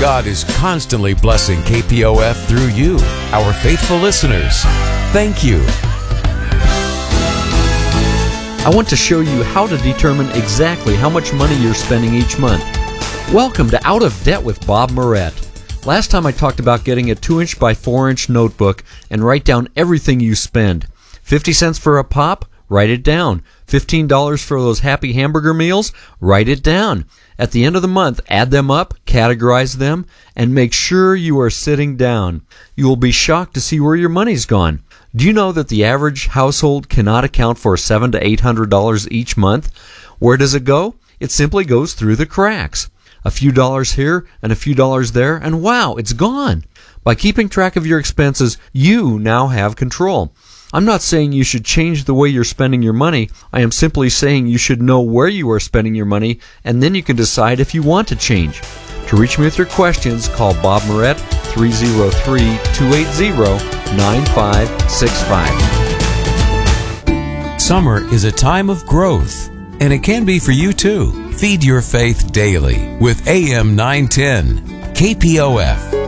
God is constantly blessing KPOF through you, our faithful listeners. Thank you. I want to show you how to determine exactly how much money you're spending each month. Welcome to Out of Debt with Bob Moret. Last time I talked about getting a 2-inch by 4-inch notebook and write down everything you spend. 50 cents for a pop? Write it down. $15 for those happy hamburger meals? Write it down. At the end of the month, add them up, categorize them, and make sure you are sitting down. You will be shocked to see where your money's gone. Do you know that the average household cannot account for $700 to $800 each month? Where does it go? It simply goes through the cracks. A few dollars here and a few dollars there, and wow, it's gone. By keeping track of your expenses, you now have control. I'm not saying you should change the way you're spending your money. I am simply saying you should know where you are spending your money, and then you can decide if you want to change. To reach me with your questions, call Bob Moret, 303-280-9565. Summer is a time of growth, and it can be for you too. Feed your faith daily with AM 910 KPOF.